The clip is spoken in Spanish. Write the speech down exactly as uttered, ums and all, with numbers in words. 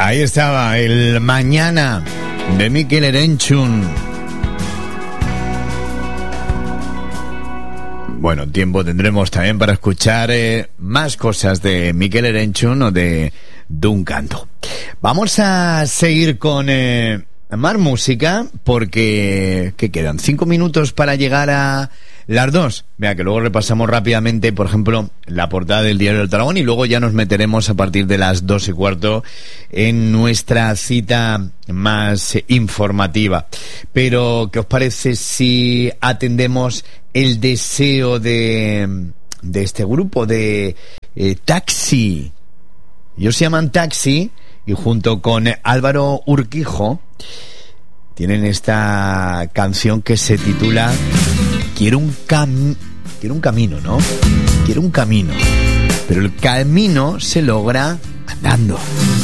Ahí estaba el Mañana de Mikel Erenchun. Bueno, tiempo tendremos también para escuchar eh, más cosas de Mikel Erenchun o de Duncanto. Vamos a seguir con eh, más música porque ¿qué quedan? Cinco minutos para llegar a las dos. Vea que luego repasamos rápidamente, por ejemplo, la portada del Diario del Dragón y luego ya nos meteremos a partir de las dos y cuarto en nuestra cita más informativa. Pero, ¿qué os parece si atendemos el deseo de, de este grupo de eh, Taxi? Ellos se llaman Taxi y junto con Álvaro Urquijo tienen esta canción que se titula Quiero un cam... Quiero un camino, ¿no? Quiero un camino. Pero el camino se logra andando.